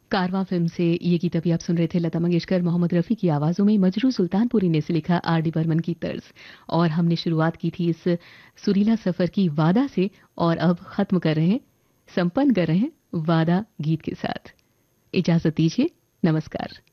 कारवां film से ये गीत अभी आप सुन रहे थे। लता मंगेशकर, मोहम्मद रफ़ी की आवाज़ों में मजरू सुल्तानपुरी ने इसे लिखा, आर डी बर्मन की तर्ज। और हमने शुरुआत की थी इस सुरीला सफ़र की वादा से, और अब ख़त्म कर रहे हैं, संपन्न कर रहे हैं वादा गीत के साथ। इजाज़त दीजिए, नमस्कार।